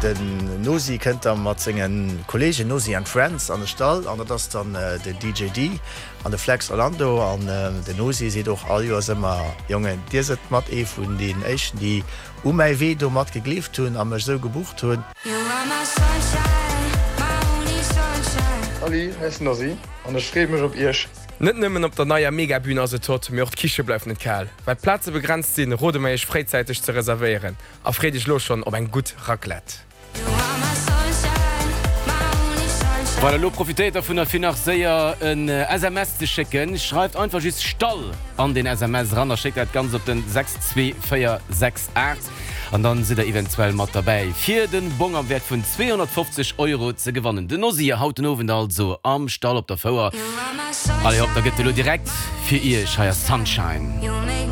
Den Nosi kennt er mat zingen Kollege Nosi and Friends an der Stall, an das dann de DJD an der Flex Orlando an den Nosi se doch all Joer immer junge Dir se mat vun den Echen, die méi weh do mat gegleft hunn am so gebucht hunn. Ali Nosi an der schrieb mech op Isch. Net nëmmen op der naier Megabühne se tot mir d Kiche bleif net Kerl. Weil Plaze begrenzt sinn Rode meich freizeitig ze reservieren. Afredig loch schon op eng gut Raclette. Weil lo profitéter vun der Fin nach séier een SMS ze schicken, schreibt einfach just Stall an den SMS ran, schickt ganz op den 62468 an dann si er eventuell mat dabei. Fir den Bon am Wert vun 250 € ze gewannen. Den Nosi hauten Owen also am Stall op der Vauer. Alle op der gëtt lo direkt fir ihr Scheier Sunshine.